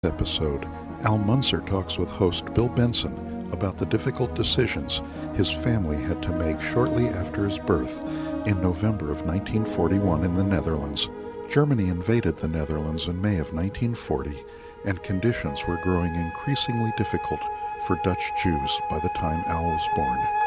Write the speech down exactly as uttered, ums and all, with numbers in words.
episode, Al Munzer talks with host Bill Benson about the difficult decisions his family had to make shortly after his birth in November of nineteen forty-one in the Netherlands. Germany invaded the Netherlands in May of nineteen forty, and conditions were growing increasingly difficult for Dutch Jews by the time Al was born.